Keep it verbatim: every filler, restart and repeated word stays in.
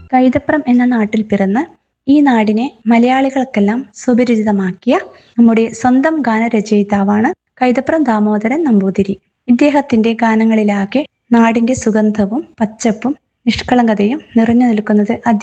കൈതപ്രം എന്ന നാട്ടിൽ പിറന്ന് ഈ നാടിനെ മലയാളികൾക്കെല്ലാം സുപരിചിതമാക്കിയ നമ്മുടെ സ്വന്തം ഗാനരചയിതാവാണ് കൈതപ്രം ദാമോദരൻ നമ്പൂതിരി. ഇദ്ദേഹത്തിന്റെ ഗാനങ്ങളിലാകെ നാടിന്റെ സുഗന്ധവും പച്ചപ്പും നിഷ്കളങ്കതയും നിറഞ്ഞു നിൽക്കുന്നത്